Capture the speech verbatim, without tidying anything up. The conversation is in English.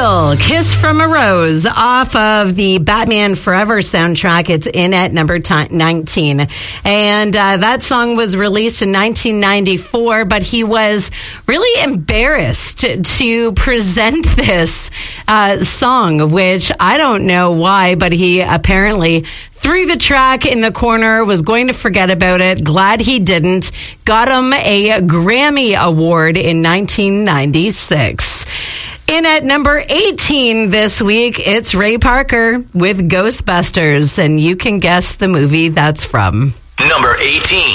Seal, Kiss from a Rose, off of the Batman Forever soundtrack. It's in at number nineteen. And uh, that song was released in nineteen ninety-four, but he was really embarrassed to, to present this uh, song, which I don't know why, but he apparently threw the track in the corner, was going to forget about it. Glad he didn't. Got him a Grammy Award in nineteen ninety-six. In at number eighteen this week, it's Ray Parker with Ghostbusters, and you can guess the movie that's from. Number eighteen.